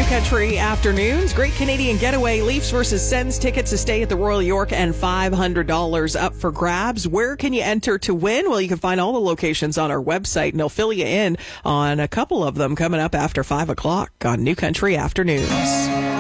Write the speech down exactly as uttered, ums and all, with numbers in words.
New Country Afternoons. Great Canadian Getaway. Leafs versus Sens tickets to stay at the Royal York and five hundred dollars up for grabs. Where can you enter to win? Well, you can find all the locations on our website, and they'll fill you in on a couple of them coming up after five o'clock on New Country Afternoons.